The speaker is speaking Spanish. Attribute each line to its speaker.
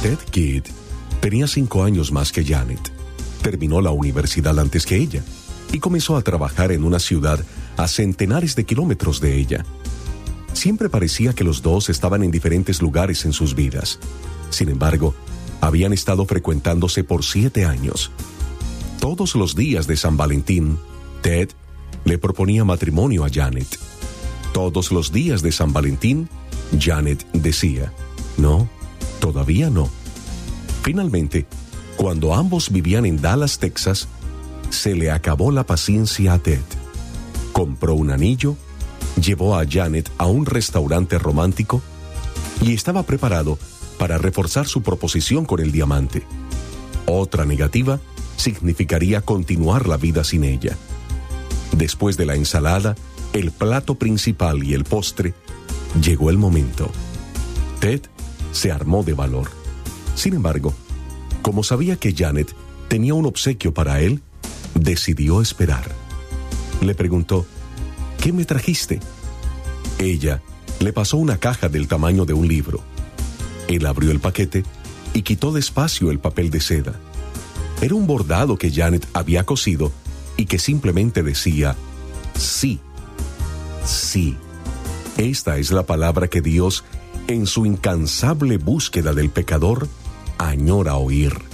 Speaker 1: Ted Kidd tenía 5 años más que Janet. Terminó la universidad antes que ella y comenzó a trabajar en una ciudad a centenares de kilómetros de ella. Siempre parecía que los dos estaban en diferentes lugares en sus vidas. Sin embargo, habían estado frecuentándose por 7 años. Todos los días de San Valentín, Ted le proponía matrimonio a Janet. Todos los días de San Valentín, Janet decía, no, todavía no. Finalmente, cuando ambos vivían en Dallas, Texas, se le acabó la paciencia a Ted. Compró un anillo, llevó a Janet a un restaurante romántico y estaba preparado para reforzar su proposición con el diamante. Otra negativa significaría continuar la vida sin ella. Después de la ensalada, el plato principal y el postre, llegó el momento. Ted se armó de valor. Sin embargo, como sabía que Janet tenía un obsequio para él, decidió esperar. Le preguntó, ¿qué me trajiste? Ella le pasó una caja del tamaño de un libro. Él abrió el paquete y quitó despacio el papel de seda. Era un bordado que Janet había cosido y que simplemente decía, sí, sí. Esta es la palabra que Dios, en su incansable búsqueda del pecador, añora oír.